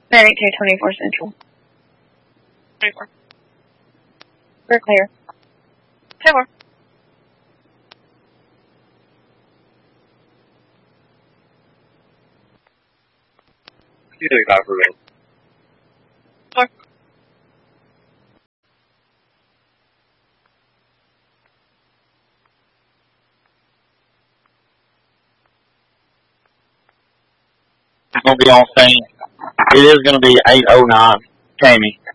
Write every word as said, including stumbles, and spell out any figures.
Bearing two twenty-four Central. twenty-four. We're clear. ten four. two thirty-five for real. four. It's going to be on scene. It is going to be eight oh nine, Tammy.